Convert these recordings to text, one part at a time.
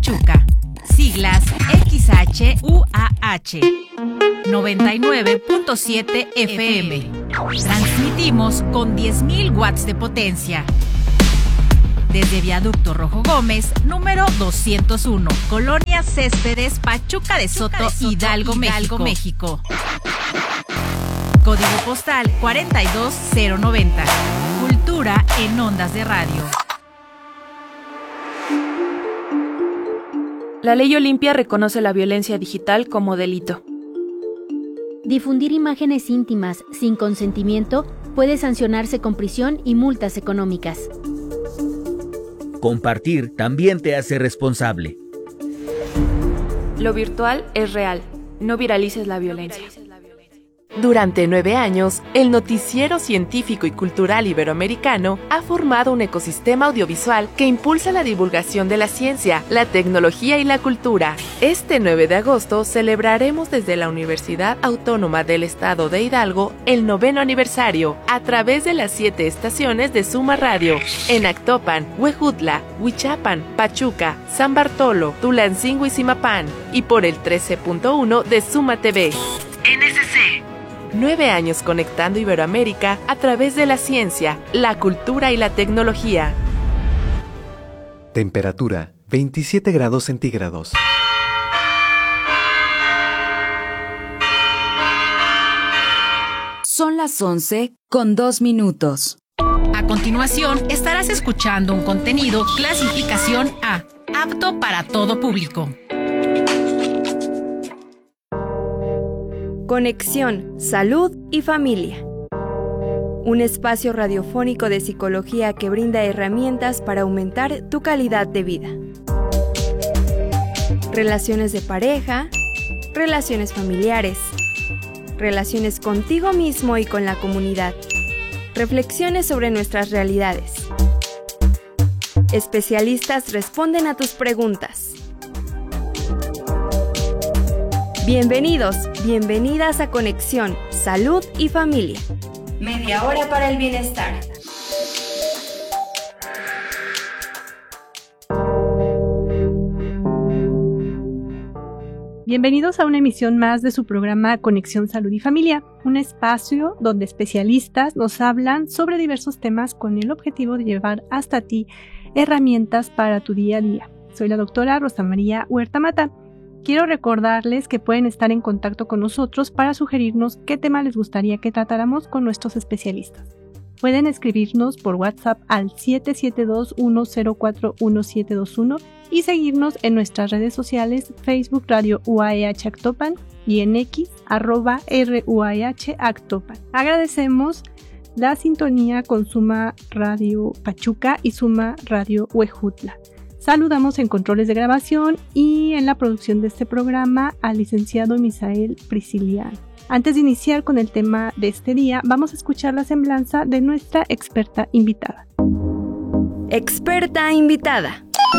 Pachuca. Siglas XHUAH. 99.7 FM. Transmitimos con 10.000 watts de potencia. Desde Viaducto Rojo Gómez, número 201, Colonia Céspedes, Pachuca de Soto, Hidalgo, México. Código postal 42090. Cultura en ondas de radio. La Ley Olimpia reconoce la violencia digital como delito. Difundir imágenes íntimas sin consentimiento puede sancionarse con prisión y multas económicas. Compartir también te hace responsable. Lo virtual es real. No viralices la violencia. Durante 9 años, el Noticiero Científico y Cultural Iberoamericano ha formado un ecosistema audiovisual que impulsa la divulgación de la ciencia, la tecnología y la cultura. Este 9 de agosto celebraremos desde la Universidad Autónoma del Estado de Hidalgo el 9º aniversario a través de las 7 estaciones de Suma Radio en Actopan, Huejutla, Huichapan, Pachuca, San Bartolo, Tulancingo y Zimapán y por el 13.1 de Suma TV. NSC. 9 años conectando Iberoamérica a través de la ciencia, la cultura y la tecnología. Temperatura 27 grados centígrados. Son las 11:02. A continuación, estarás escuchando un contenido clasificación A, apto para todo público. Conexión, Salud y Familia. Un espacio radiofónico de psicología que brinda herramientas para aumentar tu calidad de vida. Relaciones de pareja, relaciones familiares, relaciones contigo mismo y con la comunidad. Reflexiones sobre nuestras realidades. Especialistas responden a tus preguntas. Bienvenidos, bienvenidas a Conexión, Salud y Familia. Media hora para el bienestar. Bienvenidos a una emisión más de su programa Conexión Salud y Familia, un espacio donde especialistas nos hablan sobre diversos temas con el objetivo de llevar hasta ti herramientas para tu día a día. Soy la doctora Rosa María Huerta Mata. Quiero recordarles que pueden estar en contacto con nosotros para sugerirnos qué tema les gustaría que tratáramos con nuestros especialistas. Pueden escribirnos por WhatsApp al 772-104-1721 y seguirnos en nuestras redes sociales Facebook Radio UAEH Actopan y en X @RUAEH Actopan. Agradecemos la sintonía con Suma Radio Pachuca y Suma Radio Huejutla. Saludamos en controles de grabación y en la producción de este programa al licenciado Misael Prisciliano. Antes de iniciar con el tema de este día, vamos a escuchar la semblanza de nuestra experta invitada. Experta invitada.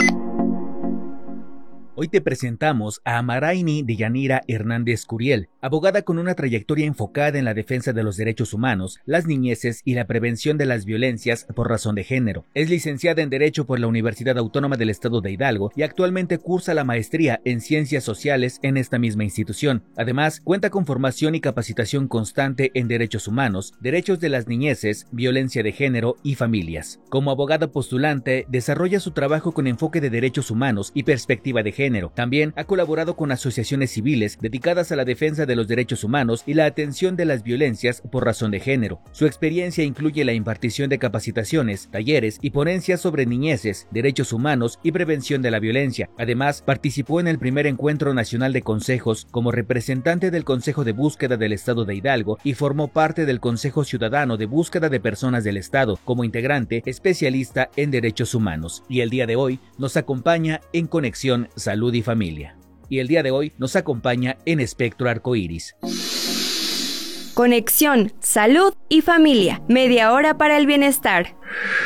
Hoy te presentamos a Amaraini Deyanira Hernández Curiel, abogada con una trayectoria enfocada en la defensa de los derechos humanos, las niñeces y la prevención de las violencias por razón de género. Es licenciada en Derecho por la Universidad Autónoma del Estado de Hidalgo y actualmente cursa la maestría en Ciencias Sociales en esta misma institución. Además, cuenta con formación y capacitación constante en derechos humanos, derechos de las niñeces, violencia de género y familias. Como abogada postulante, desarrolla su trabajo con enfoque de derechos humanos y perspectiva de género. También ha colaborado con asociaciones civiles dedicadas a la defensa de los derechos humanos y la atención de las violencias por razón de género. Su experiencia incluye la impartición de capacitaciones, talleres y ponencias sobre niñeces, derechos humanos y prevención de la violencia. Además, participó en el primer encuentro nacional de consejos como representante del Consejo de Búsqueda del Estado de Hidalgo y formó parte del Consejo Ciudadano de Búsqueda de Personas del Estado como integrante especialista en derechos humanos. Y el día de hoy nos acompaña en Conexión Salud y Familia. Y el día de hoy nos acompaña en Espectro Arcoíris. Conexión, Salud y Familia. Media hora para el bienestar.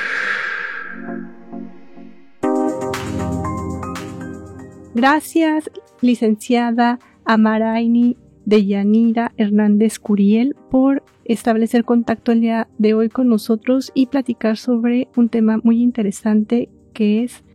Gracias, licenciada Amaraini Deyanira Hernández Curiel, por establecer contacto el día de hoy con nosotros y platicar sobre un tema muy interesante que es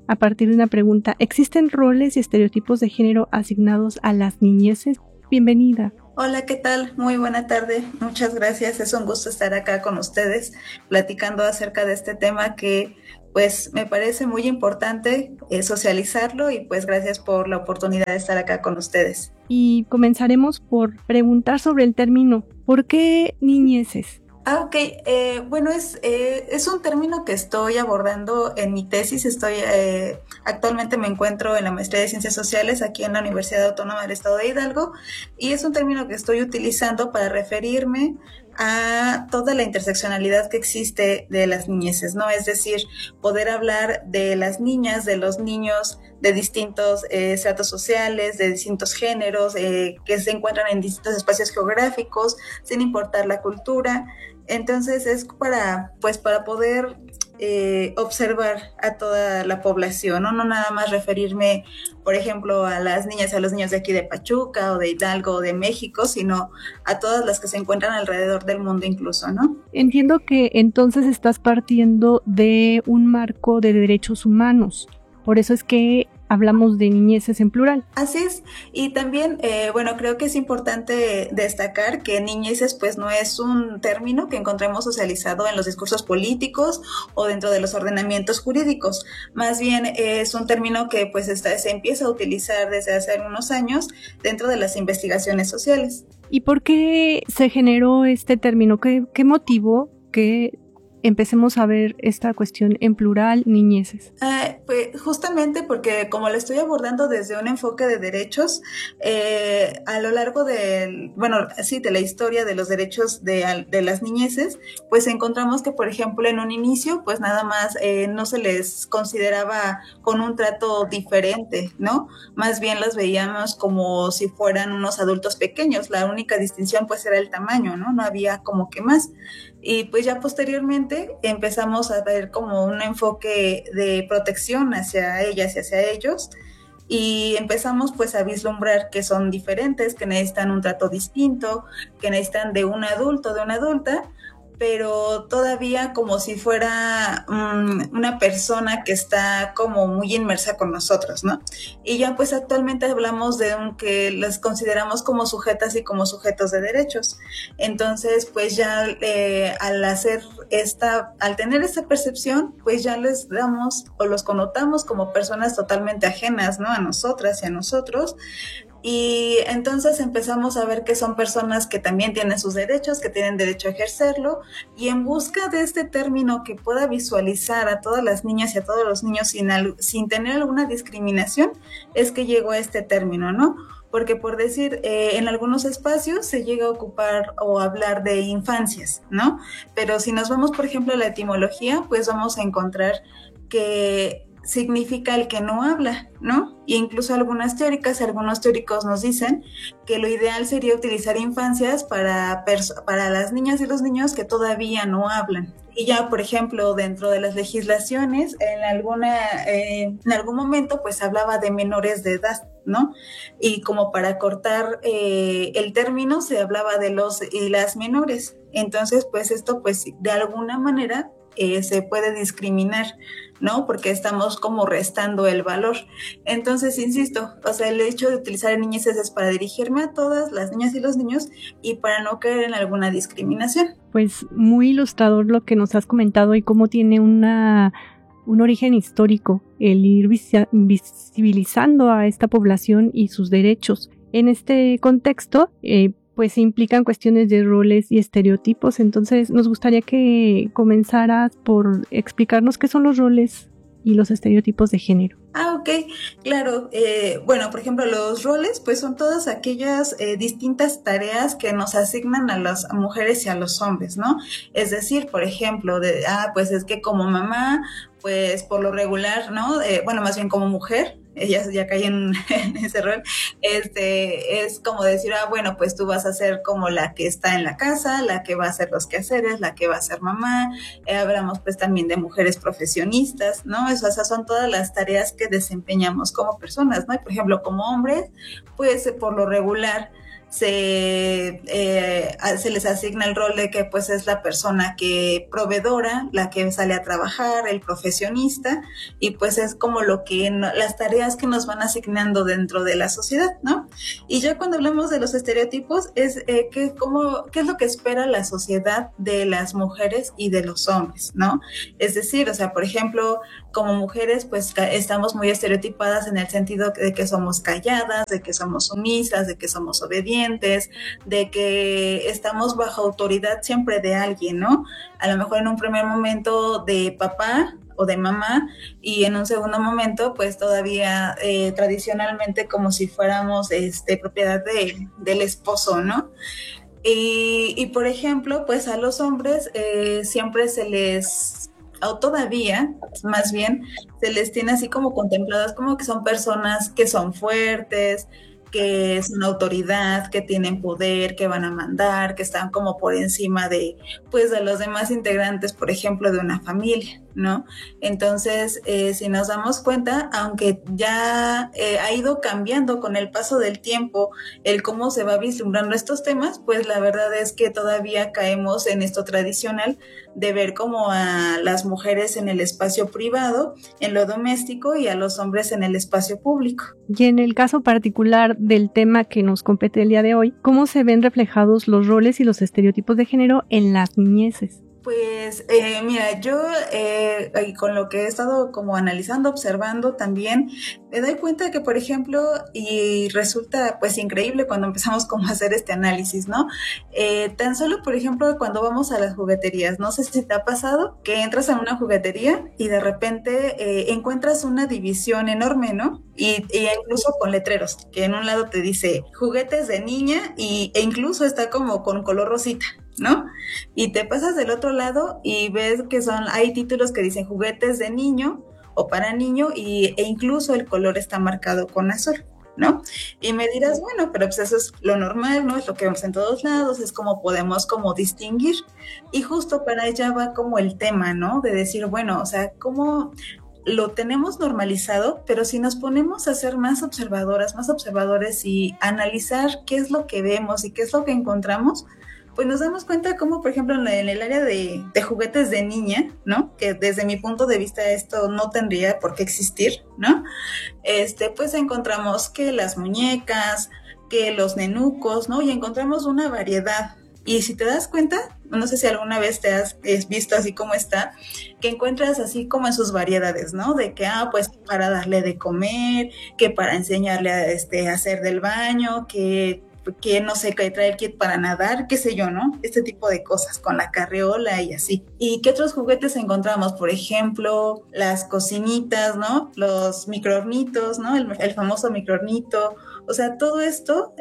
a partir de una pregunta. ¿Existen roles y estereotipos de género asignados a las niñeces? Bienvenida. Hola, ¿qué tal? Muy buena tarde. Muchas gracias. Es un gusto estar acá con ustedes platicando acerca de este tema que pues me parece muy importante socializarlo y pues gracias por la oportunidad de estar acá con ustedes. Y comenzaremos por preguntar sobre el término. ¿Por qué niñeces? Ok, bueno, es un término que estoy abordando en mi tesis. Actualmente me encuentro en la maestría de Ciencias Sociales aquí en la Universidad Autónoma del Estado de Hidalgo y es un término que estoy utilizando para referirme a toda la interseccionalidad que existe de las niñeces, ¿no? Es decir, poder hablar de las niñas, de los niños, de distintos estratos sociales, de distintos géneros, que se encuentran en distintos espacios geográficos, sin importar la cultura. Entonces es para poder observar a toda la población, ¿no? No nada más referirme, por ejemplo, a las niñas y a los niños de aquí de Pachuca o de Hidalgo o de México, sino a todas las que se encuentran alrededor del mundo incluso, ¿no? Entiendo que entonces estás partiendo de un marco de derechos humanos, por eso es que hablamos de niñeces en plural. Así es, y también, creo que es importante destacar que niñeces pues no es un término que encontremos socializado en los discursos políticos o dentro de los ordenamientos jurídicos, más bien es un término que pues se empieza a utilizar desde hace algunos años dentro de las investigaciones sociales. ¿Y por qué se generó este término? ¿Qué motivó que empecemos a ver esta cuestión en plural, niñeces? Pues justamente porque como lo estoy abordando desde un enfoque de derechos, a lo largo de la historia de los derechos de las niñeces, pues encontramos que, por ejemplo, en un inicio, pues nada más no se les consideraba con un trato diferente, ¿no? Más bien las veíamos como si fueran unos adultos pequeños. La única distinción pues era el tamaño, ¿no? No había como que más. Y pues ya posteriormente empezamos a ver como un enfoque de protección hacia ellas y hacia ellos y empezamos pues a vislumbrar que son diferentes, que necesitan un trato distinto, que necesitan de un adulto, de una adulta, pero todavía como si fuera una persona que está como muy inmersa con nosotros, ¿no? Y ya pues actualmente hablamos de que las consideramos como sujetas y como sujetos de derechos. Entonces pues ya al tener esta percepción, pues ya les damos o los connotamos como personas totalmente ajenas, ¿no? A nosotras y a nosotros. Y entonces empezamos a ver que son personas que también tienen sus derechos, que tienen derecho a ejercerlo, y en busca de este término que pueda visualizar a todas las niñas y a todos los niños sin tener alguna discriminación, es que llegó a este término, ¿no? Porque por decir, en algunos espacios se llega a ocupar o hablar de infancias, ¿no? Pero si nos vamos, por ejemplo, a la etimología, pues vamos a encontrar que significa el que no habla, ¿no? Y incluso algunos teóricos nos dicen que lo ideal sería utilizar infancias para las niñas y los niños que todavía no hablan. Y ya, por ejemplo, dentro de las legislaciones, en algún momento, pues hablaba de menores de edad, ¿no? Y como para cortar el término, se hablaba de los y las menores. Entonces, pues esto, pues de alguna manera se puede discriminar, ¿no? Porque estamos como restando el valor. Entonces, insisto, o sea, el hecho de utilizar niñeces es para dirigirme a todas las niñas y los niños y para no caer en alguna discriminación. Pues muy ilustrador lo que nos has comentado y cómo tiene un origen histórico el ir visibilizando a esta población y sus derechos. En este contexto, pues implican cuestiones de roles y estereotipos. Entonces nos gustaría que comenzaras por explicarnos qué son los roles y los estereotipos de género. Ok, claro. Por ejemplo, los roles pues son todas aquellas distintas tareas que nos asignan a las mujeres y a los hombres, ¿no? Es decir, por ejemplo, pues es que como mamá, pues por lo regular, ¿no? Más bien como mujer, ya caí en ese rol, es como decir, pues tú vas a ser como la que está en la casa, la que va a hacer los quehaceres, la que va a ser mamá. Hablamos pues también de mujeres profesionistas, ¿no? Esas son todas las tareas que desempeñamos como personas, ¿no? Y por ejemplo, como hombres, pues por lo regular se les asigna el rol de que pues es la persona que proveedora, la que sale a trabajar, el profesionista, y pues es como las tareas que nos van asignando dentro de la sociedad, ¿no? Y ya cuando hablamos de los estereotipos es qué es lo que espera la sociedad de las mujeres y de los hombres, ¿no? Es decir, o sea, por ejemplo, como mujeres pues estamos muy estereotipadas en el sentido de que somos calladas, de que somos sumisas, de que somos obedientes, de que estamos bajo autoridad siempre de alguien, ¿no? A lo mejor en un primer momento de papá o de mamá, y en un segundo momento pues todavía tradicionalmente como si fuéramos propiedad del esposo, ¿no? Y por ejemplo, pues a los hombres siempre se les, o todavía más bien, se les tiene así como contempladas como que son personas que son fuertes, que son autoridad, que tienen poder, que van a mandar, que están como por encima de los demás integrantes, por ejemplo, de una familia, ¿no? Entonces, si nos damos cuenta, aunque ya ha ido cambiando con el paso del tiempo el cómo se va vislumbrando estos temas, pues la verdad es que todavía caemos en esto tradicional de ver como a las mujeres en el espacio privado, en lo doméstico, y a los hombres en el espacio público. Y en el caso particular del tema que nos compete el día de hoy, ¿cómo se ven reflejados los roles y los estereotipos de género en las niñeces? Pues mira, yo con lo que he estado como analizando, observando también, me doy cuenta que, por ejemplo, y resulta pues increíble cuando empezamos como a hacer este análisis, ¿no? Tan solo, por ejemplo, cuando vamos a las jugueterías, no sé si te ha pasado que entras a una juguetería y de repente encuentras una división enorme, ¿no? Y incluso con letreros, que en un lado te dice juguetes de niña e incluso está como con color rosita, ¿no? Y te pasas del otro lado y ves que hay títulos que dicen juguetes de niño o para niño e incluso el color está marcado con azul, ¿no? Y me dirás, bueno, pero pues eso es lo normal, ¿no? Es lo que vemos en todos lados, es como podemos como distinguir. Y justo para ella va como el tema, ¿no? De decir, bueno, o sea, ¿cómo lo tenemos normalizado? Pero si nos ponemos a ser más observadoras, más observadores y analizar qué es lo que vemos y qué es lo que encontramos, pues nos damos cuenta como, por ejemplo, en el área de juguetes de niña, ¿no? Que desde mi punto de vista esto no tendría por qué existir, ¿no? Pues encontramos que las muñecas, que los nenucos, ¿no? Y encontramos una variedad. Y si te das cuenta, no sé si alguna vez te has visto así como está, que encuentras así como en sus variedades, ¿no? De que, pues para darle de comer, que para enseñarle a hacer del baño, que no sé, que trae el kit para nadar, qué sé yo, ¿no? Este tipo de cosas, con la carriola y así. ¿Y qué otros juguetes encontramos? Por ejemplo, las cocinitas, ¿no? Los microhornitos, ¿no? El famoso microhornito. O sea, todo esto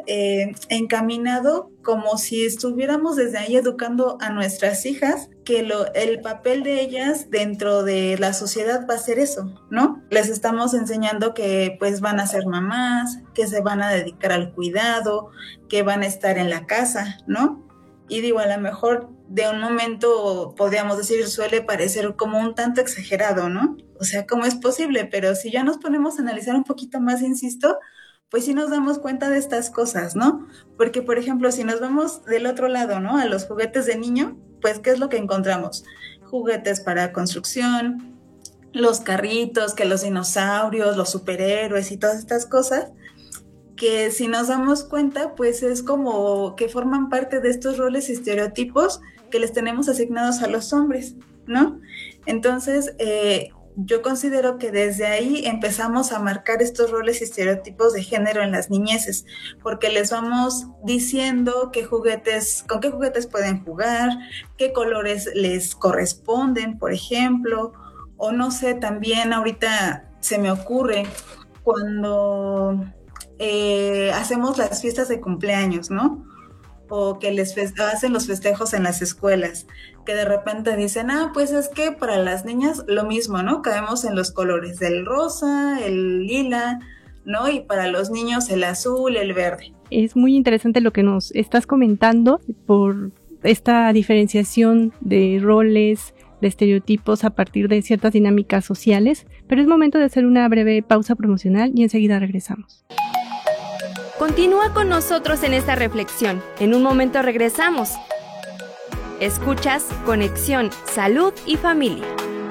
encaminado como si estuviéramos desde ahí educando a nuestras hijas que el papel de ellas dentro de la sociedad va a ser eso, ¿no? Les estamos enseñando que pues van a ser mamás, que se van a dedicar al cuidado, que van a estar en la casa, ¿no? Y digo, a lo mejor de un momento podríamos decir suele parecer como un tanto exagerado, ¿no? O sea, ¿cómo es posible? Pero si ya nos ponemos a analizar un poquito más, insisto, pues sí nos damos cuenta de estas cosas, ¿no? Porque, por ejemplo, si nos vamos del otro lado, ¿no? A los juguetes de niño, pues, ¿qué es lo que encontramos? Juguetes para construcción, los carritos, que los dinosaurios, los superhéroes y todas estas cosas, que si nos damos cuenta, pues es como que forman parte de estos roles y estereotipos que les tenemos asignados a los hombres, ¿no? Entonces, yo considero que desde ahí empezamos a marcar estos roles y estereotipos de género en las niñeces, porque les vamos diciendo con qué juguetes pueden jugar, qué colores les corresponden, por ejemplo, o no sé, también ahorita se me ocurre cuando hacemos las fiestas de cumpleaños, ¿no? O que les hacen los festejos en las escuelas, que de repente dicen, pues es que para las niñas lo mismo, ¿no? Caemos en los colores del rosa, el lila, ¿no? Y para los niños el azul, el verde. Es muy interesante lo que nos estás comentando por esta diferenciación de roles, de estereotipos a partir de ciertas dinámicas sociales, pero es momento de hacer una breve pausa promocional y enseguida regresamos. Continúa con nosotros en esta reflexión. En un momento regresamos. Escuchas Conexión, Salud y Familia.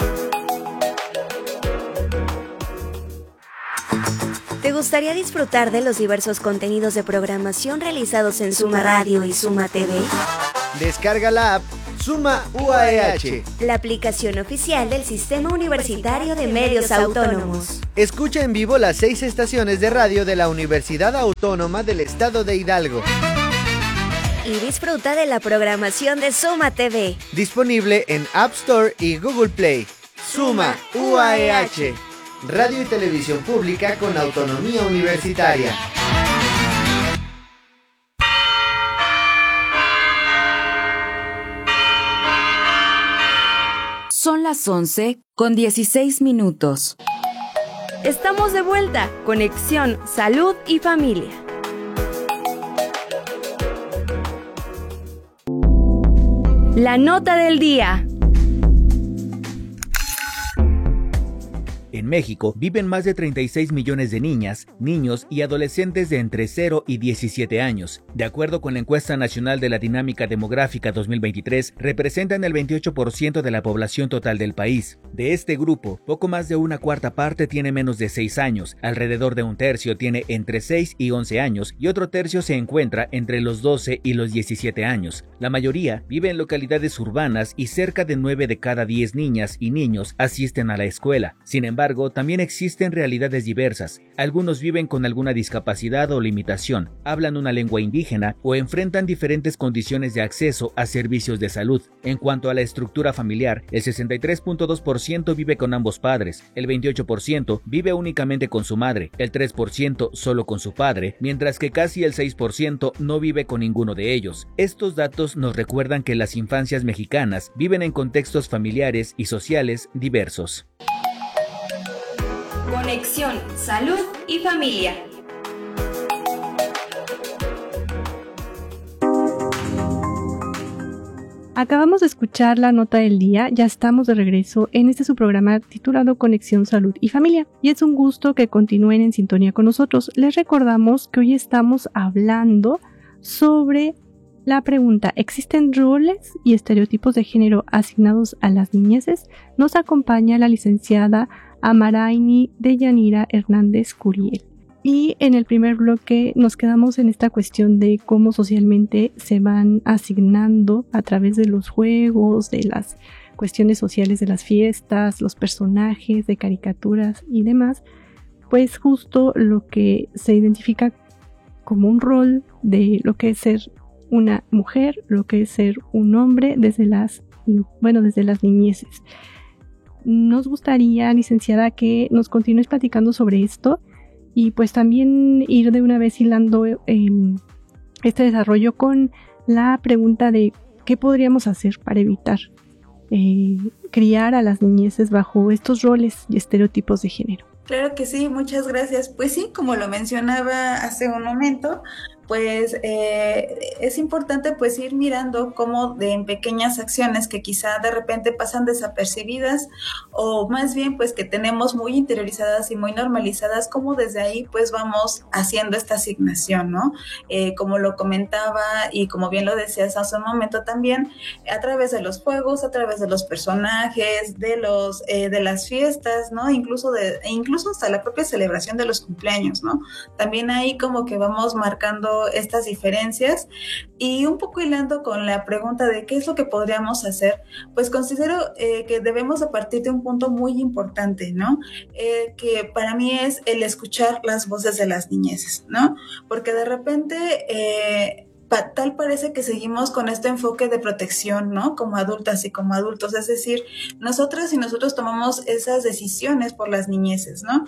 ¿Te gustaría disfrutar de los diversos contenidos de programación realizados en Suma Radio y Suma TV? Descarga la app Suma UAEH, la aplicación oficial del Sistema Universitario de Medios Autónomos. Escucha en vivo las 6 estaciones de radio de la Universidad Autónoma del Estado de Hidalgo. Y disfruta de la programación de Suma TV. Disponible en App Store y Google Play. Suma UAEH, radio y televisión pública con autonomía universitaria. Son las 11:16. Estamos de vuelta. Conexión, Salud y Familia. La nota del día. En México viven más de 36 millones de niñas, niños y adolescentes de entre 0 y 17 años. De acuerdo con la Encuesta Nacional de la Dinámica Demográfica 2023, representan el 28% de la población total del país. De este grupo, poco más de una cuarta parte tiene menos de 6 años, alrededor de un tercio tiene entre 6 y 11 años y otro tercio se encuentra entre los 12 y los 17 años. La mayoría vive en localidades urbanas y cerca de 9 de cada 10 niñas y niños asisten a la escuela. Sin embargo, también existen realidades diversas. Algunos viven con alguna discapacidad o limitación, hablan una lengua indígena o enfrentan diferentes condiciones de acceso a servicios de salud. En cuanto a la estructura familiar, el 63.2% vive con ambos padres, el 28% vive únicamente con su madre, el 3% solo con su padre, mientras que casi el 6% no vive con ninguno de ellos. Estos datos nos recuerdan que las infancias mexicanas viven en contextos familiares y sociales diversos. Conexión, Salud y Familia. Acabamos de escuchar la nota del día, ya estamos de regreso en este su programa titulado Conexión, Salud y Familia, y es un gusto que continúen en sintonía con nosotros. Les recordamos que hoy estamos hablando sobre la pregunta: ¿existen roles y estereotipos de género asignados a las niñeces? Nos acompaña la licenciada Amaraini Deyanira Hernández Curiel. Y en el primer bloque nos quedamos en esta cuestión de cómo socialmente se van asignando a través de los juegos, de las cuestiones sociales de las fiestas, los personajes de caricaturas y demás, pues justo lo que se identifica como un rol de lo que es ser una mujer, lo que es ser un hombre desde las niñeces. Nos gustaría, licenciada, que nos continúes platicando sobre esto y pues también ir de una vez hilando este desarrollo con la pregunta de qué podríamos hacer para evitar criar a las niñeces bajo estos roles y estereotipos de género. Claro que sí, muchas gracias. Pues sí, como lo mencionaba hace un momento, pues es importante pues ir mirando cómo en pequeñas acciones que quizá de repente pasan desapercibidas o más bien pues que tenemos muy interiorizadas y muy normalizadas, cómo desde ahí pues vamos haciendo esta asignación, ¿no? Como lo comentaba y como bien lo decías hace un momento también, a través de los juegos, a través de los personajes, de las fiestas, ¿no? Incluso hasta la propia celebración de los cumpleaños, ¿no? También ahí como que vamos marcando estas diferencias y un poco hilando con la pregunta de qué es lo que podríamos hacer, pues considero que debemos de partir de un punto muy importante, ¿no? Que para mí es el escuchar las voces de las niñeces, ¿no? Porque de repente tal parece que seguimos con este enfoque de protección, ¿no? Como adultas y como adultos, es decir, nosotras y nosotros tomamos esas decisiones por las niñeces, ¿no?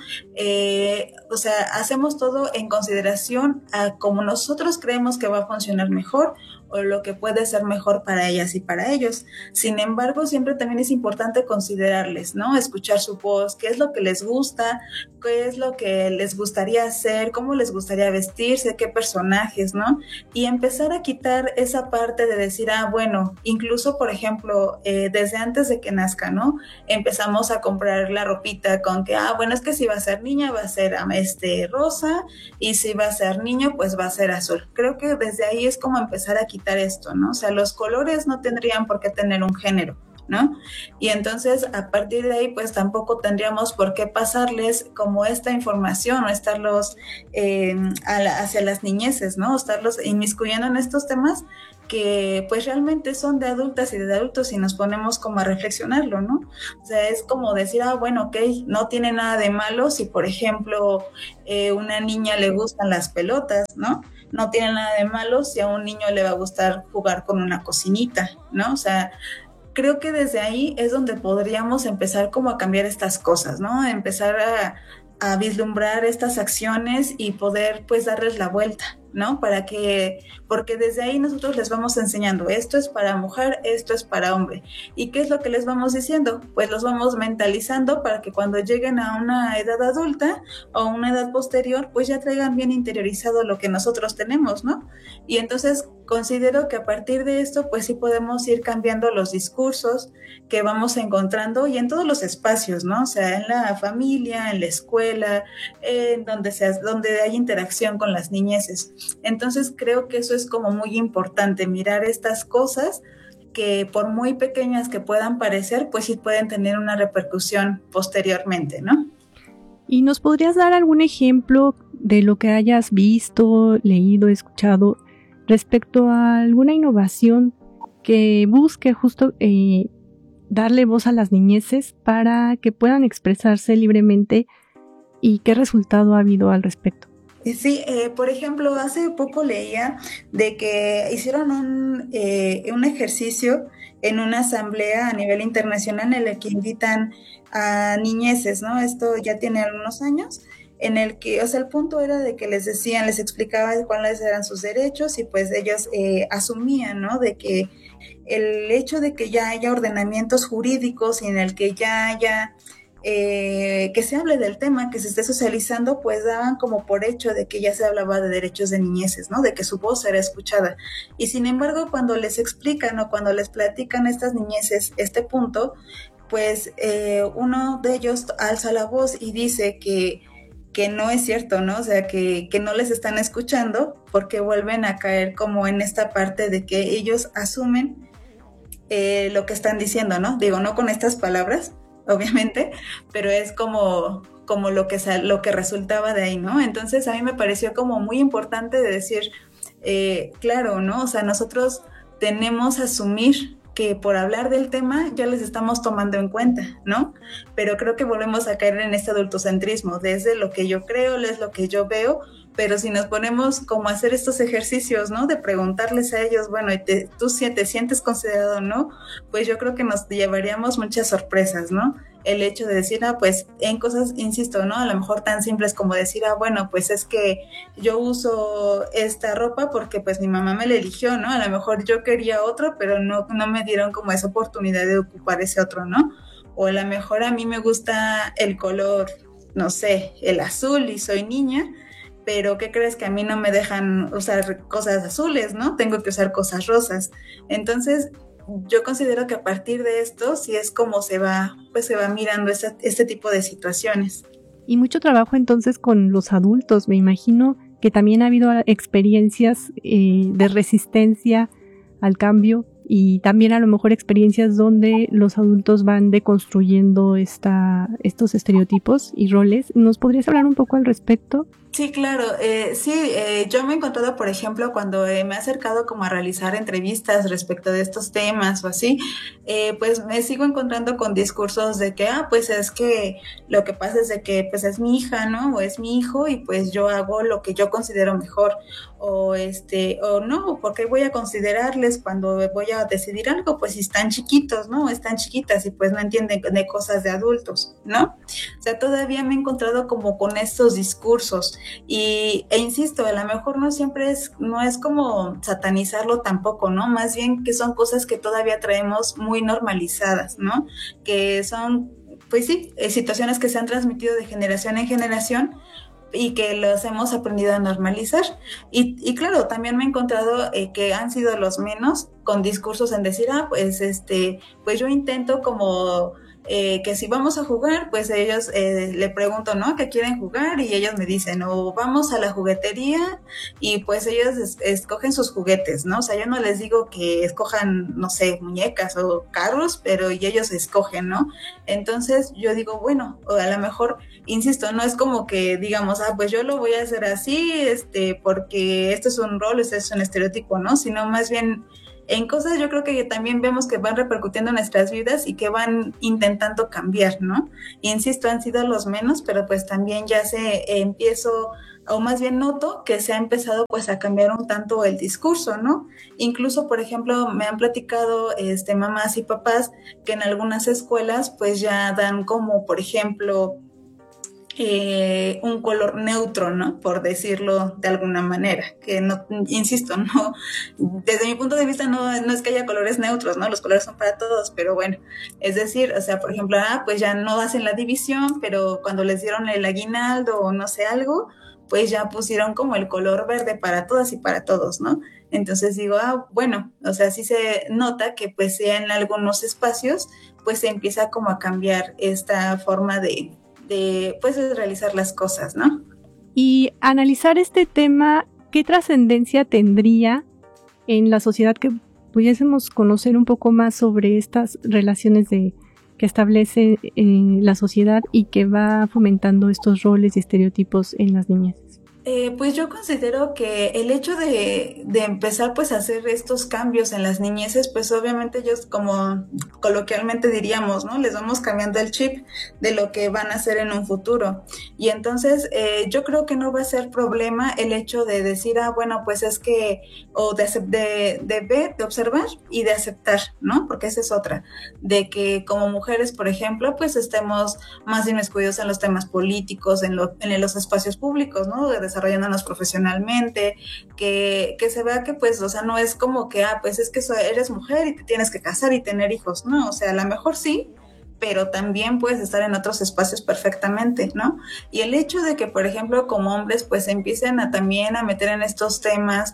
O sea, hacemos todo en consideración a cómo nosotros creemos que va a funcionar mejor o lo que puede ser mejor para ellas y para ellos. Sin embargo, siempre también es importante considerarles, ¿no? Escuchar su voz, qué es lo que les gusta, qué es lo que les gustaría hacer, cómo les gustaría vestirse, qué personajes, ¿no? Y empezar a quitar esa parte de decir, bueno, incluso, por ejemplo, desde antes de que nazca, ¿no? Empezamos a comprar la ropita con que, bueno, es que si va a ser niña va a ser rosa, y si va a ser niño, pues va a ser azul. Creo que desde ahí es como empezar a quitar esto, ¿no? O sea, los colores no tendrían por qué tener un género, ¿no? Y entonces a partir de ahí pues tampoco tendríamos por qué pasarles como esta información o estarlos hacia las niñeces, ¿no? O estarlos inmiscuyendo en estos temas que pues realmente son de adultas y de adultos si nos ponemos como a reflexionarlo, ¿no? O sea, es como decir, bueno, ok, no tiene nada de malo si por ejemplo una niña le gustan las pelotas, ¿no? No tiene nada de malo si a un niño le va a gustar jugar con una cocinita, ¿no? O sea, creo que desde ahí es donde podríamos empezar como a cambiar estas cosas, ¿no? Empezar a vislumbrar estas acciones y poder pues darles la vuelta, ¿no? Porque desde ahí nosotros les vamos enseñando, esto es para mujer, esto es para hombre. ¿Y qué es lo que les vamos diciendo? Pues los vamos mentalizando para que cuando lleguen a una edad adulta o una edad posterior, pues ya traigan bien interiorizado lo que nosotros tenemos, ¿no? Y entonces considero que a partir de esto, pues sí podemos ir cambiando los discursos que vamos encontrando y en todos los espacios, ¿no? O sea, en la familia, en la escuela, en donde hay interacción con las niñeces. Entonces creo que eso es como muy importante, mirar estas cosas que por muy pequeñas que puedan parecer, pues sí pueden tener una repercusión posteriormente, ¿no? ¿Y nos podrías dar algún ejemplo de lo que hayas visto, leído, escuchado respecto a alguna innovación que busque justo darle voz a las niñeces para que puedan expresarse libremente y qué resultado ha habido al respecto? Sí, por ejemplo, hace poco leía de que hicieron un ejercicio en una asamblea a nivel internacional en el que invitan a niñeces, ¿no? Esto ya tiene algunos años, en el que, o sea, el punto era de que les explicaba cuáles eran sus derechos y pues ellos asumían, ¿no? De que el hecho de que ya haya ordenamientos jurídicos y en el que ya haya que se hable del tema, que se esté socializando, pues daban como por hecho de que ya se hablaba de derechos de niñeces, ¿no? De que su voz era escuchada. Y sin embargo, cuando les explican o cuando les platican a estas niñeces este punto, pues uno de ellos alza la voz y dice que no es cierto, ¿no? O sea, que no les están escuchando porque vuelven a caer como en esta parte de que ellos asumen lo que están diciendo, ¿no? Digo, no con estas palabras, obviamente, pero es como lo que resultaba de ahí, ¿no? Entonces a mí me pareció como muy importante de decir, claro, ¿no? O sea, nosotros tenemos que asumir que por hablar del tema ya les estamos tomando en cuenta, ¿no? Pero creo que volvemos a caer en este adultocentrismo, desde lo que yo creo, es lo que yo veo, pero si nos ponemos como a hacer estos ejercicios, ¿no? De preguntarles a ellos, bueno, ¿tú te sientes considerado o no? Pues yo creo que nos llevaríamos muchas sorpresas, ¿no? El hecho de decir, pues en cosas, insisto, ¿no? A lo mejor tan simples como decir, bueno, pues es que yo uso esta ropa porque pues mi mamá me la eligió, ¿no? A lo mejor yo quería otro, pero no me dieron como esa oportunidad de ocupar ese otro, ¿no? O a lo mejor a mí me gusta el color, no sé, el azul y soy niña, pero ¿qué crees? Que a mí no me dejan usar cosas azules, ¿no? Tengo que usar cosas rosas. Entonces, yo considero que a partir de esto sí es como se va mirando este tipo de situaciones. Y mucho trabajo entonces con los adultos, me imagino que también ha habido experiencias de resistencia al cambio y también a lo mejor experiencias donde los adultos van deconstruyendo estos estereotipos y roles. ¿Nos podrías hablar un poco al respecto? Sí, claro. Yo me he encontrado, por ejemplo, cuando me he acercado como a realizar entrevistas respecto de estos temas o así, pues me sigo encontrando con discursos de que, pues es que lo que pasa es de que pues es mi hija, ¿no? O es mi hijo y pues yo hago lo que yo considero mejor. O no, porque voy a considerarles cuando voy a decidir algo, pues si están chiquitos, ¿no? Están chiquitas y pues no entienden de cosas de adultos, ¿no? O sea, todavía me he encontrado como con estos discursos. e insisto, a lo mejor no es como satanizarlo tampoco, ¿no? Más bien que son cosas que todavía traemos muy normalizadas, ¿no? Que son, pues sí, situaciones que se han transmitido de generación en generación y que los hemos aprendido a normalizar. Y claro, también me he encontrado que han sido los menos con discursos en decir, pues yo intento como que si vamos a jugar, pues ellos le pregunto, ¿no? ¿Qué quieren jugar? Y ellos me dicen, o vamos a la juguetería, y pues ellos escogen sus juguetes, ¿no? O sea, yo no les digo que escojan, no sé, muñecas o carros, pero y ellos escogen, ¿no? Entonces yo digo, bueno, o a lo mejor, insisto, no es como que digamos, pues yo lo voy a hacer así, porque esto es un rol, esto es un estereotipo, ¿no? Sino más bien en cosas yo creo que también vemos que van repercutiendo en nuestras vidas y que van intentando cambiar, ¿no? Y insisto, han sido los menos, pero pues también ya o más bien noto que se ha empezado pues a cambiar un tanto el discurso, ¿no? Incluso, por ejemplo, me han platicado mamás y papás que en algunas escuelas pues ya dan como, por ejemplo, un color neutro, ¿no? Por decirlo de alguna manera, que no, insisto, no, desde mi punto de vista no es que haya colores neutros, ¿no? Los colores son para todos, pero bueno, es decir, o sea, por ejemplo, pues ya no hacen la división, pero cuando les dieron el aguinaldo o no sé algo, pues ya pusieron como el color verde para todas y para todos, ¿no? Entonces digo, bueno, o sea, sí se nota que pues ya en algunos espacios, pues se empieza como a cambiar esta forma de realizar las cosas, ¿no? Y analizar este tema, ¿qué trascendencia tendría en la sociedad que pudiésemos conocer un poco más sobre estas relaciones que establece la sociedad y que va fomentando estos roles y estereotipos en las niñeces? Pues yo considero que el hecho de empezar pues a hacer estos cambios en las niñeces, pues obviamente ellos, como coloquialmente diríamos, ¿no? Les vamos cambiando el chip de lo que van a hacer en un futuro. Y entonces yo creo que no va a ser problema el hecho de decir, bueno, pues es que, o de ver, de observar y de aceptar, ¿no? Porque esa es otra, de que como mujeres, por ejemplo, pues estemos más inmiscuidos en los temas políticos, en los espacios públicos, ¿no? Desarrollándonos profesionalmente, que se vea que pues, o sea, no es como que, pues es que eres mujer y te tienes que casar y tener hijos, ¿no? O sea, a lo mejor sí, pero también puedes estar en otros espacios perfectamente, ¿no? Y el hecho de que, por ejemplo, como hombres, pues empiecen también a meter en estos temas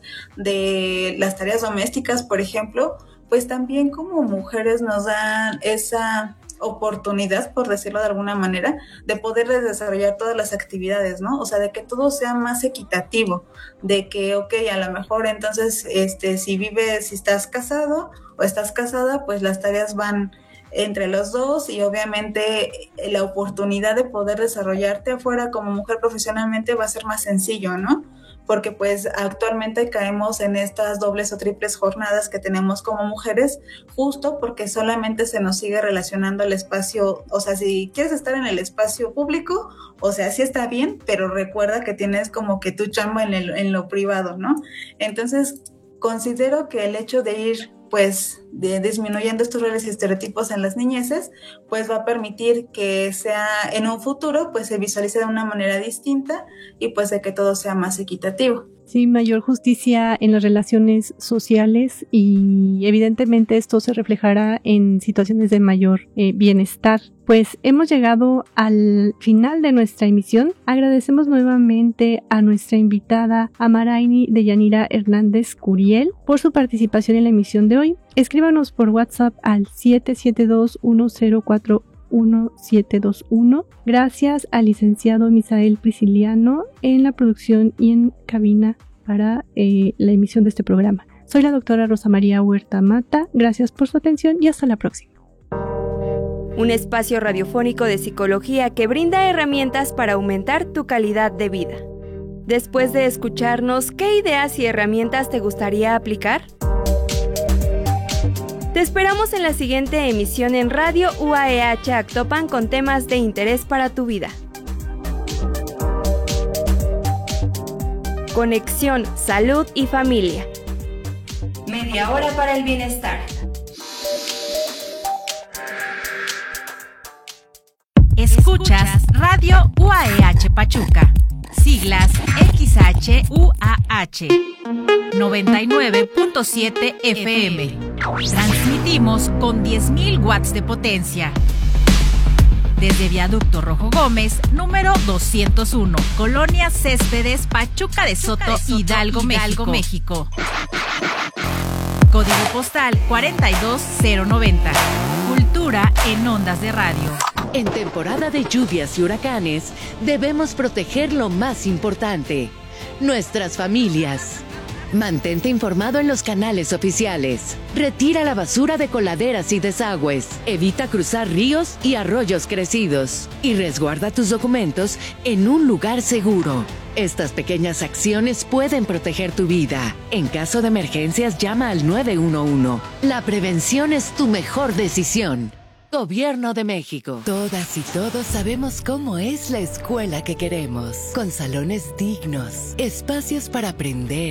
de las tareas domésticas, por ejemplo, pues también como mujeres nos dan esa oportunidad, por decirlo de alguna manera, de poder desarrollar todas las actividades, ¿no? O sea, de que todo sea más equitativo, de que, a lo mejor entonces, si estás casado o estás casada, pues las tareas van entre los dos y obviamente la oportunidad de poder desarrollarte afuera como mujer profesionalmente va a ser más sencillo, ¿no? Porque pues actualmente caemos en estas dobles o triples jornadas que tenemos como mujeres, justo porque solamente se nos sigue relacionando el espacio, o sea, si quieres estar en el espacio público, o sea, sí está bien, pero recuerda que tienes como que tu chamba en lo privado, ¿no? Entonces, considero que el hecho de ir pues disminuyendo estos roles y estereotipos en las niñeces, pues va a permitir que sea en un futuro, pues se visualice de una manera distinta y pues de que todo sea más equitativo. Sí, mayor justicia en las relaciones sociales y evidentemente esto se reflejará en situaciones de mayor bienestar. Pues hemos llegado al final de nuestra emisión. Agradecemos nuevamente a nuestra invitada Amaraini Deyanira Hernández Curiel por su participación en la emisión de hoy. Escríbanos por WhatsApp al 772-1041-1721. Gracias al licenciado Misael Prisciliano en la producción y en cabina para la emisión de este programa. Soy la doctora Rosa María Huerta Mata. Gracias por su atención y hasta la próxima. Un espacio radiofónico de psicología que brinda herramientas para aumentar tu calidad de vida. Después de escucharnos, ¿qué ideas y herramientas te gustaría aplicar? Te esperamos en la siguiente emisión en Radio UAEH Actopan con temas de interés para tu vida. Conexión, salud y familia. Media hora para el bienestar. Escuchas Radio UAEH Pachuca. Siglas WHUAH 99.7 FM. Transmitimos con 10.000 watts de potencia. Desde Viaducto Rojo Gómez, número 201, Colonia Céspedes, Pachuca de Soto, Hidalgo, México. Código postal 42090. Cultura en ondas de radio. En temporada de lluvias y huracanes, debemos proteger lo más importante: nuestras familias. Mantente informado en los canales oficiales. Retira la basura de coladeras y desagües. Evita cruzar ríos y arroyos crecidos. Y resguarda tus documentos en un lugar seguro. Estas pequeñas acciones pueden proteger tu vida. En caso de emergencias, llama al 911. La prevención es tu mejor decisión. Gobierno de México. Todas y todos sabemos cómo es la escuela que queremos. Con salones dignos, espacios para aprender,